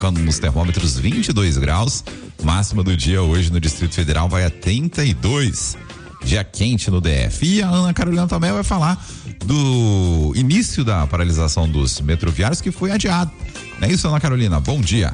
nos termômetros 22 graus, máxima do dia hoje no Distrito Federal vai a 32, dia quente no DF. E a Ana Carolina também vai falar do início da paralisação dos metroviários que foi adiado. Não é isso, Ana Carolina? Bom dia.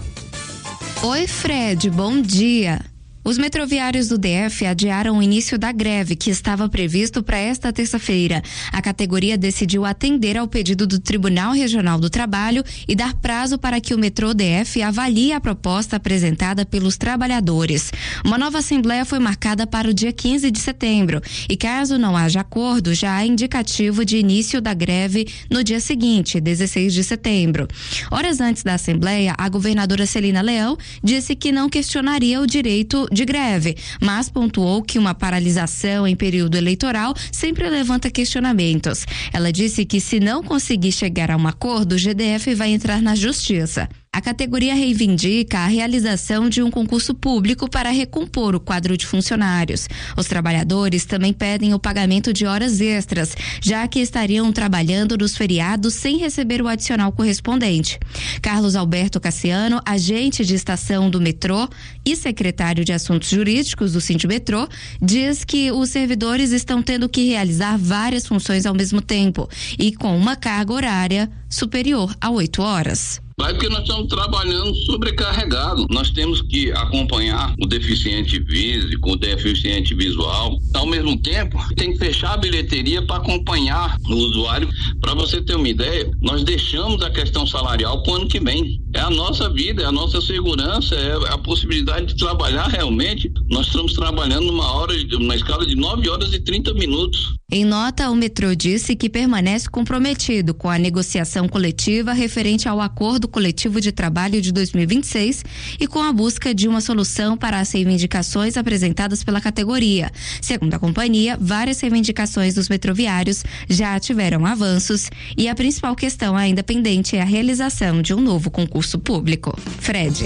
Oi, Fred, bom dia. Os metroviários do DF adiaram o início da greve, que estava previsto para esta terça-feira. A categoria decidiu atender ao pedido do Tribunal Regional do Trabalho e dar prazo para que o metrô DF avalie a proposta apresentada pelos trabalhadores. Uma nova assembleia foi marcada para o dia 15 de setembro e, caso não haja acordo, já há indicativo de início da greve no dia seguinte, 16 de setembro. Horas antes da assembleia, a governadora Celina Leão disse que não questionaria o direito de greve, mas pontuou que uma paralisação em período eleitoral sempre levanta questionamentos. Ela disse que se não conseguir chegar a um acordo, o GDF vai entrar na justiça. A categoria reivindica a realização de um concurso público para recompor o quadro de funcionários. Os trabalhadores também pedem o pagamento de horas extras, já que estariam trabalhando nos feriados sem receber o adicional correspondente. Carlos Alberto Cassiano, agente de estação do metrô e secretário de Assuntos Jurídicos do Sindimetrô, diz que os servidores estão tendo que realizar várias funções ao mesmo tempo e com uma carga horária superior a 8 horas. Vai porque nós estamos trabalhando sobrecarregado. Nós temos que acompanhar o deficiente físico, o deficiente visual. Ao mesmo tempo, tem que fechar a bilheteria para acompanhar o usuário. Para você ter uma ideia, nós deixamos a questão salarial para o ano que vem. É a nossa vida, é a nossa segurança, é a possibilidade de trabalhar realmente. Nós estamos trabalhando numa escala de 9 horas e 30 minutos. Em nota, o metrô disse que permanece comprometido com a negociação coletiva referente ao acordo coletivo de trabalho de 2026 e com a busca de uma solução para as reivindicações apresentadas pela categoria. Segundo a companhia, várias reivindicações dos metroviários já tiveram avanços e a principal questão ainda pendente é a realização de um novo concurso público. Fred.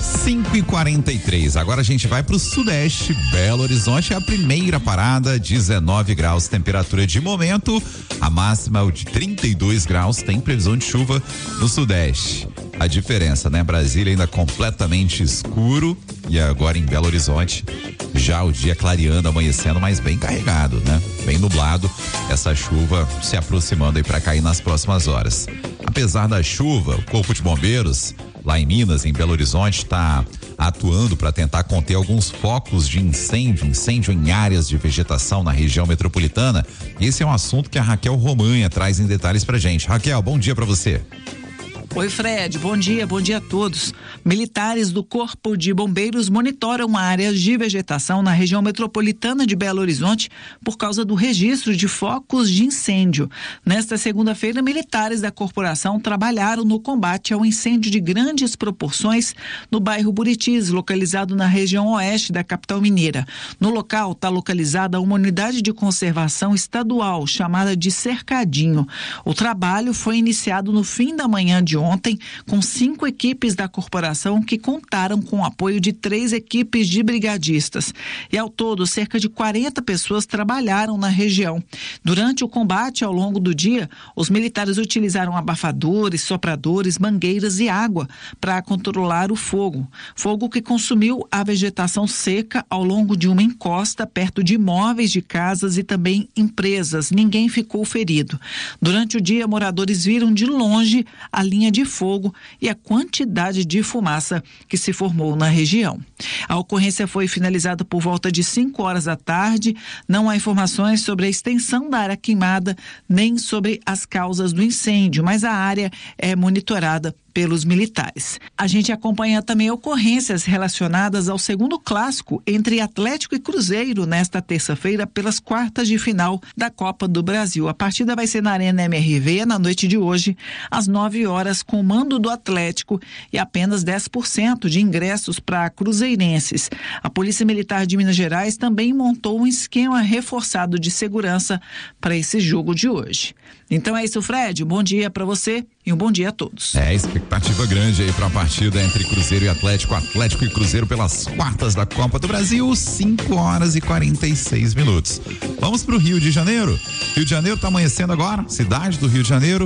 5h43. Agora a gente vai para o Sudeste. Belo Horizonte é a primeira parada, 19 graus, temperatura de momento. A máxima é o de 32 graus, tem previsão de chuva no Sudeste. A diferença, né? Brasília ainda completamente escuro e agora em Belo Horizonte já o dia clareando, amanhecendo, mas bem carregado, né? Bem nublado, essa chuva se aproximando aí para cair nas próximas horas. Apesar da chuva, o Corpo de Bombeiros lá em Minas, em Belo Horizonte, está atuando para tentar conter alguns focos de incêndio em áreas de vegetação na região metropolitana. Esse é um assunto que a Raquel Romanha traz em detalhes pra gente. Raquel, bom dia para você. Oi, Fred, bom dia a todos. Militares do Corpo de Bombeiros monitoram áreas de vegetação na região metropolitana de Belo Horizonte por causa do registro de focos de incêndio. Nesta segunda-feira, militares da corporação trabalharam no combate ao incêndio de grandes proporções no bairro Buritis, localizado na região oeste da capital mineira. No local está localizada uma unidade de conservação estadual chamada de Cercadinho. O trabalho foi iniciado no fim da manhã de ontem, com 5 equipes da corporação que contaram com o apoio de 3 equipes de brigadistas. E ao todo, cerca de 40 pessoas trabalharam na região. Durante o combate ao longo do dia, os militares utilizaram abafadores, sopradores, mangueiras e água para controlar o fogo. Fogo que consumiu a vegetação seca ao longo de uma encosta perto de imóveis de casas e também empresas. Ninguém ficou ferido. Durante o dia, moradores viram de longe a linha de fogo e a quantidade de fumaça que se formou na região. A ocorrência foi finalizada por volta de 5 horas da tarde. Não há informações sobre a extensão da área queimada nem sobre as causas do incêndio, mas a área é monitorada pelos militares. A gente acompanha também ocorrências relacionadas ao segundo clássico entre Atlético e Cruzeiro nesta terça-feira pelas quartas de final da Copa do Brasil. A partida vai ser na Arena MRV na noite de hoje, às 9 horas, com o mando do Atlético e apenas 10% de ingressos para cruzeirenses. A Polícia Militar de Minas Gerais também montou um esquema reforçado de segurança para esse jogo de hoje. Então é isso, Fred. Um bom dia para você e um bom dia a todos. Expectativa grande aí para a partida entre Cruzeiro e Atlético. Atlético e Cruzeiro pelas quartas da Copa do Brasil, 5 horas e 46 minutos. Vamos para o Rio de Janeiro. Rio de Janeiro está amanhecendo agora, cidade do Rio de Janeiro,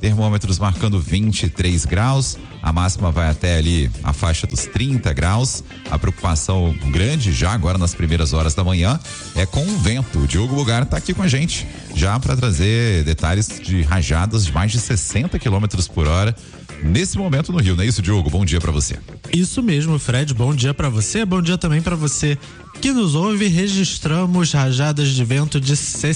termômetros marcando 23 graus, a máxima vai até ali a faixa dos 30 graus. A preocupação grande já agora nas primeiras horas da manhã é com o vento. O Diogo Bugar está aqui com a gente já para trazer detalhes de rajadas de mais de 60 quilômetros por hora nesse momento no Rio, não é isso, Diogo? Bom dia para você. Isso mesmo, Fred, bom dia para você, bom dia também para você que nos ouve. Registramos rajadas de vento de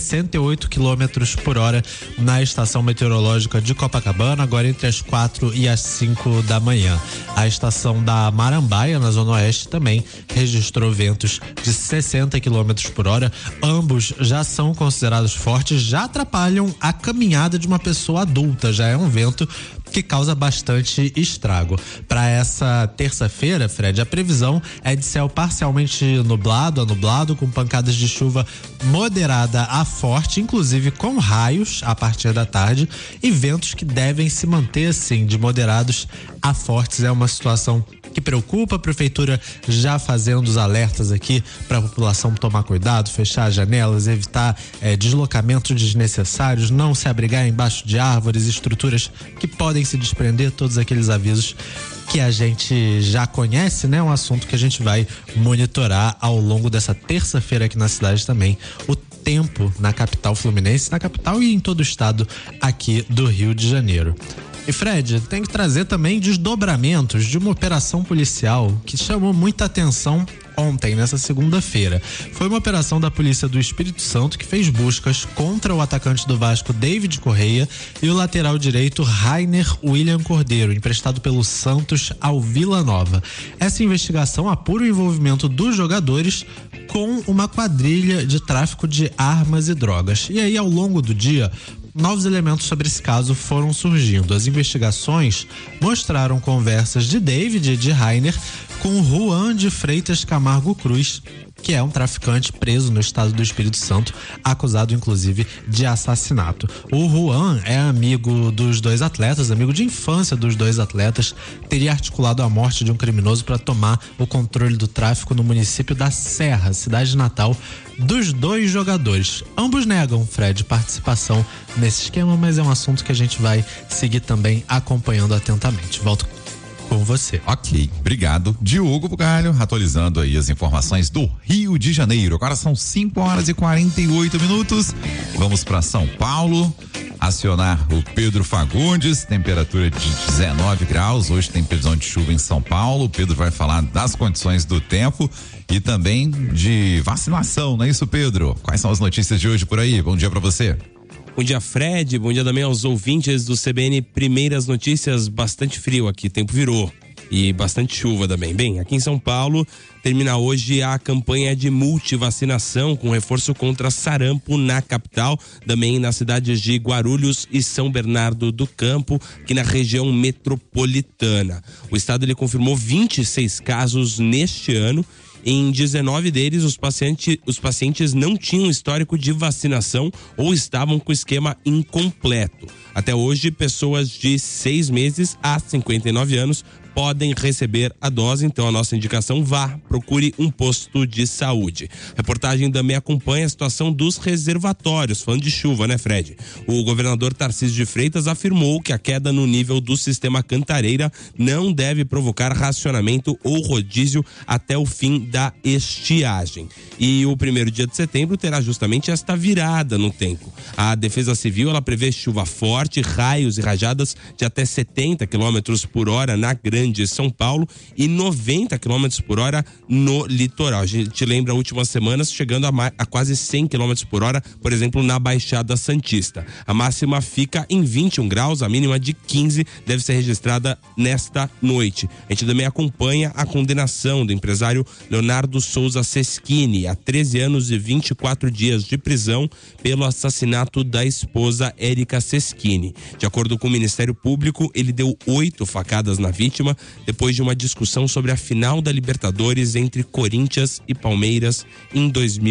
68 quilômetros por hora na estação meteorológica de Copacabana, agora entre as 4 e as 5 da manhã. A estação da Marambaia, na Zona Oeste, também registrou ventos de 60 quilômetros por hora. Ambos já são considerados fortes, já atrapalham a caminhada de uma pessoa adulta, já é um vento que causa bastante estrago. Para essa terça-feira, Fred, a previsão é de céu parcialmente nublado a nublado, com pancadas de chuva moderada a forte, inclusive com raios a partir da tarde, e ventos que devem se manter assim, de moderados a fortes. É uma situação que preocupa, a prefeitura já fazendo os alertas aqui para a população tomar cuidado, fechar as janelas, evitar deslocamentos desnecessários, não se abrigar embaixo de árvores, estruturas que podem se desprender, todos aqueles avisos que a gente já conhece, né? Um assunto que a gente vai monitorar ao longo dessa terça-feira aqui na cidade também. O tempo na capital fluminense, na capital e em todo o estado aqui do Rio de Janeiro. E Fred, tem que trazer também desdobramentos de uma operação policial que chamou muita atenção ontem, nessa segunda-feira. Foi uma operação da Polícia do Espírito Santo que fez buscas contra o atacante do Vasco, David Correia, e o lateral direito, Rainer William Cordeiro, emprestado pelo Santos ao Vila Nova. Essa investigação apura o envolvimento dos jogadores com uma quadrilha de tráfico de armas e drogas. E aí, ao longo do dia, novos elementos sobre esse caso foram surgindo. As investigações mostraram conversas de David e de Rainer com Juan de Freitas Camargo Cruz, que é um traficante preso no estado do Espírito Santo, acusado inclusive de assassinato. O Juan é amigo dos dois atletas, amigo de infância dos dois atletas, teria articulado a morte de um criminoso para tomar o controle do tráfico no município da Serra, cidade natal dos dois jogadores. Ambos negam, Fred, participação nesse esquema, mas é um assunto que a gente vai seguir também acompanhando atentamente. Volto com você. Ok, obrigado. Diogo Bugalho, atualizando aí as informações do Rio de Janeiro. Agora são 5 horas e 48 minutos. Vamos para São Paulo. Acionar o Pedro Fagundes, temperatura de 19 graus. Hoje tem previsão de chuva em São Paulo. O Pedro vai falar das condições do tempo e também de vacinação, não é isso, Pedro? Quais são as notícias de hoje por aí? Bom dia para você. Bom dia, Fred. Bom dia também aos ouvintes do CBN. Primeiras notícias, bastante frio aqui, tempo virou. E bastante chuva também. Bem, aqui em São Paulo termina hoje a campanha de multivacinação com reforço contra sarampo na capital, também nas cidades de Guarulhos e São Bernardo do Campo, aqui na região metropolitana. O estado ele confirmou 26 casos neste ano. Em 19 deles, os pacientes não tinham histórico de vacinação ou estavam com esquema incompleto. Até hoje, pessoas de 6 meses a 59 anos podem receber a dose, então a nossa indicação: procure um posto de saúde. Reportagem também acompanha a situação dos reservatórios, falando de chuva, né, Fred? O governador Tarcísio de Freitas afirmou que a queda no nível do sistema Cantareira não deve provocar racionamento ou rodízio até o fim da estiagem. E o primeiro dia de setembro terá justamente esta virada no tempo. A Defesa Civil, ela prevê chuva forte, raios e rajadas de até 70 km por hora na Grande São Paulo e 90 km por hora no litoral. A gente lembra últimas semanas chegando a quase 100 km por hora, por exemplo, na Baixada Santista. A máxima fica em 21 graus, a mínima de 15 deve ser registrada nesta noite. A gente também acompanha a condenação do empresário Leonardo Souza Seschini a 13 anos e 24 dias de prisão pelo assassinato da esposa Érica Seschini. De acordo com o Ministério Público, ele deu 8 facadas na vítima depois de uma discussão sobre a final da Libertadores entre Corinthians e Palmeiras em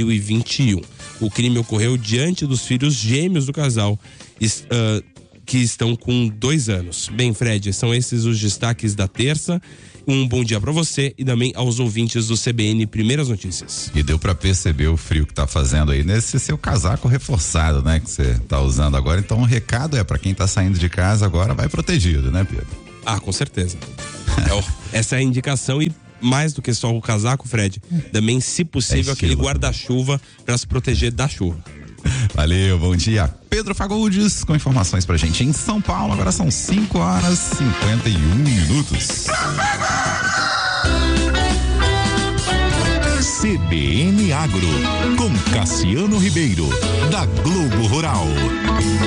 2021. O crime ocorreu diante dos filhos gêmeos do casal, que estão com 2 anos. Bem, Fred, são esses os destaques da terça Um bom dia para você e também aos ouvintes do CBN Primeiras Notícias. E deu para perceber o frio que tá fazendo aí nesse seu casaco reforçado, né? Que você tá usando agora. Então o recado é para quem tá saindo de casa agora, vai protegido, né, Pedro? Ah, com certeza. Essa é a indicação e mais do que só o casaco, Fred, também, se possível, aquele guarda-chuva para se proteger da chuva. Valeu, bom dia. Pedro Fagundes com informações pra gente em São Paulo. Agora são 5h51. CBN Agro, com Cassiano Ribeiro, da Globo Rural.